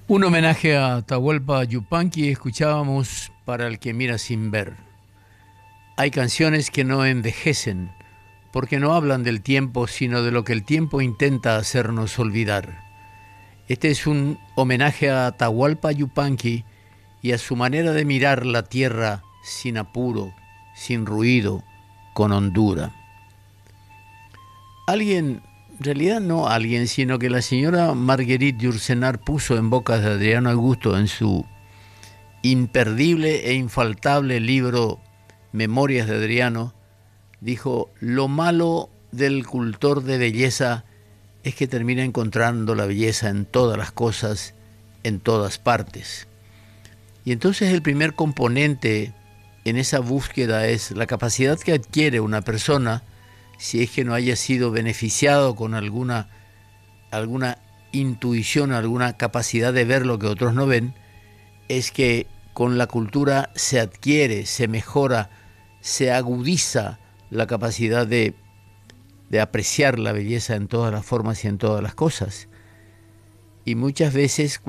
Un homenaje a Atahualpa Yupanqui escuchábamos Para el que mira sin ver. Hay canciones que no envejecen porque no hablan del tiempo, sino de lo que el tiempo intenta hacernos olvidar. Este es un homenaje a Atahualpa Yupanqui y a su manera de mirar la tierra sin apuro, sin ruido, con hondura. Alguien, en realidad no alguien, sino que la señora Marguerite Yourcenar puso en boca de Adriano Augusto en su imperdible e infaltable libro Memorias de Adriano, dijo: lo malo del cultor de belleza es que termina encontrando la belleza en todas las cosas, en todas partes. Y entonces el primer componente en esa búsqueda es la capacidad que adquiere una persona, si es que no haya sido beneficiado con alguna intuición, alguna capacidad de ver lo que otros no ven, es que con la cultura se adquiere, se mejora, se agudiza la capacidad de apreciar la belleza en todas las formas y en todas las cosas. Y muchas veces